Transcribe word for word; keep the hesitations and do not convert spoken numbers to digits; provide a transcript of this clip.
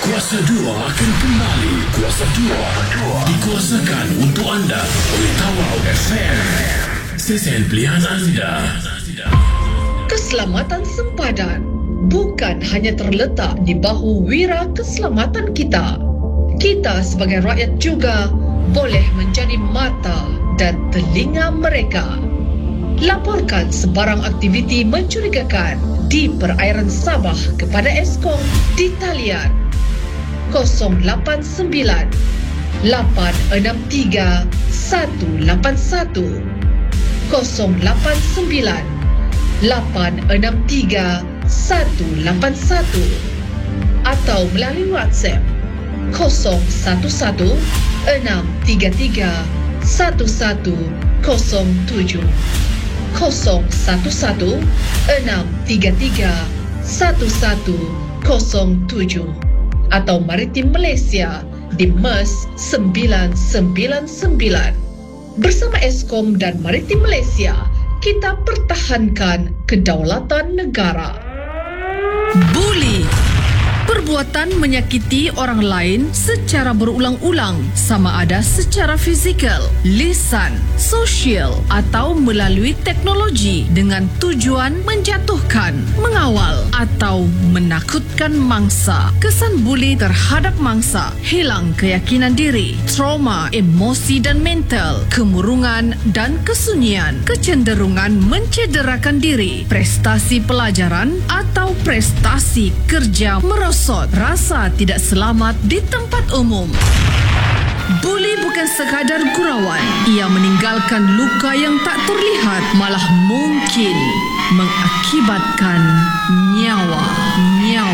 Kuasa dua akan kembali. Kuasa dua dikuasakan untuk anda oleh Tawau F M, stesen pilihan anda. Keselamatan sempadan bukan hanya terletak di bahu wira keselamatan kita. Kita sebagai rakyat juga boleh menjadi mata dan telinga mereka. Laporkan sebarang aktiviti mencurigakan di perairan Sabah kepada Eskom di talian kosong lapan sembilan lapan enam tiga satu lapan satu, kosong lapan sembilan lapan enam tiga satu lapan satu, atau melalui WhatsApp kosong satu satu enam tiga tiga satu satu kosong tujuh, kosong satu satu enam tiga tiga satu satu kosong tujuh, atau Maritim Malaysia di M E S sembilan sembilan sembilan. Bersama Eskom dan Maritim Malaysia, kita pertahankan kedaulatan negara. Buli, perbuatan menyakiti orang lain secara berulang-ulang, sama ada secara fizikal, lisan, sosial atau melalui teknologi dengan tujuan menjatuhkan, mengawal atau menakutkan mangsa. Kesan buli terhadap mangsa, hilang keyakinan diri, trauma, emosi dan mental, kemurungan dan kesunyian, kecenderungan mencederakan diri, prestasi pelajaran atau prestasi kerja merosot, rasa tidak selamat di tempat umum. Buli bukan sekadar gurauan. Ia meninggalkan luka yang tak terlihat, malah mungkin mengakibatkan nyawa. Nyawa.